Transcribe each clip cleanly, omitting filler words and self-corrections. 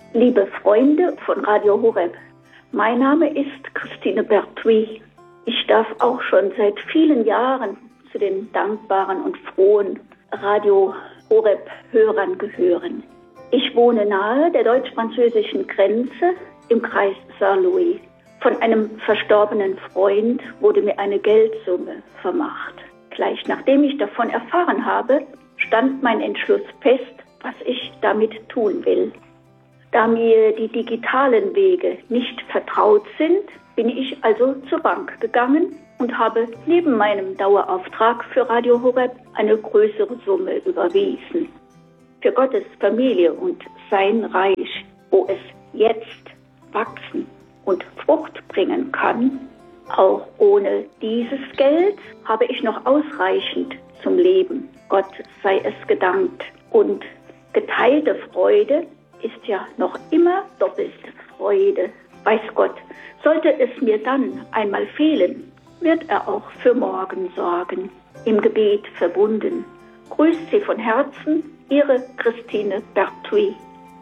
Liebe Freunde von Radio Horeb, mein Name ist Christine Berthuis. Ich darf auch schon seit vielen Jahren zu den dankbaren und frohen Radio Horeb-Hörern gehören. Ich wohne nahe der deutsch-französischen Grenze im Kreis Saarlouis. Von einem verstorbenen Freund wurde mir eine Geldsumme vermacht. Gleich nachdem ich davon erfahren habe, stand mein Entschluss fest, was ich damit tun will. Da mir die digitalen Wege nicht vertraut sind, bin ich also zur Bank gegangen und habe neben meinem Dauerauftrag für Radio Horeb eine größere Summe überwiesen. Für Gottes Familie und sein Reich, wo es jetzt wachsen und Frucht bringen kann, auch ohne dieses Geld habe ich noch ausreichend zum Leben. Gott sei es gedankt. Und geteilte Freude ist ja noch immer doppelte Freude. Weiß Gott, sollte es mir dann einmal fehlen, wird er auch für morgen sorgen. Im Gebet verbunden. Grüßt Sie von Herzen, Ihre Christine Berthuis.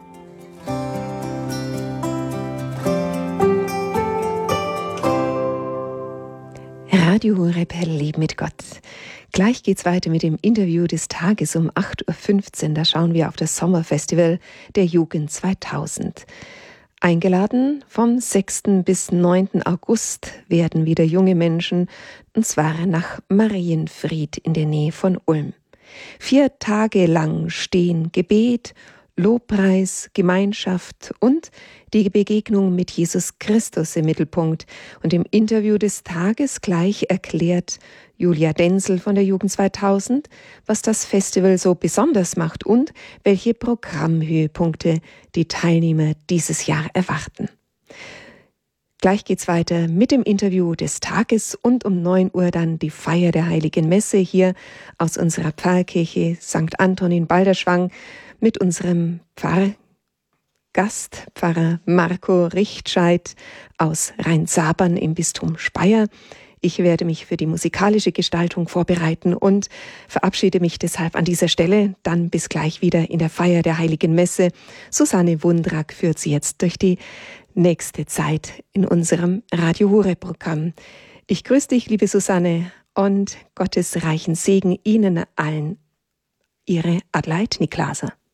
Radio Horeb Leben mit Gott. Gleich geht's weiter mit dem Interview des Tages um 8.15 Uhr. Da schauen wir auf das Sommerfestival der Jugend 2000. Eingeladen vom 6. bis 9. August werden wieder junge Menschen, und zwar nach Marienfried in der Nähe von Ulm. 4 Tage lang stehen Gebet, Lobpreis, Gemeinschaft und die Begegnung mit Jesus Christus im Mittelpunkt. Und im Interview des Tages gleich erklärt Julia Denzel von der Jugend 2000, was das Festival so besonders macht und welche Programmhöhepunkte die Teilnehmer dieses Jahr erwarten. Gleich geht's weiter mit dem Interview des Tages und um 9 Uhr dann die Feier der Heiligen Messe hier aus unserer Pfarrkirche St. Anton in Balderschwang mit unserem Pfarrgast, Pfarrer Marco Richtscheid aus Rheinsabern im Bistum Speyer. Ich werde mich für die musikalische Gestaltung vorbereiten und verabschiede mich deshalb an dieser Stelle. Dann bis gleich wieder in der Feier der Heiligen Messe. Susanne Wundrack führt Sie jetzt durch die nächste Zeit in unserem Radio Horeb-Programm. Ich grüße dich, liebe Susanne, und Gottes reichen Segen Ihnen allen. Ihre Adelaide Niklaser.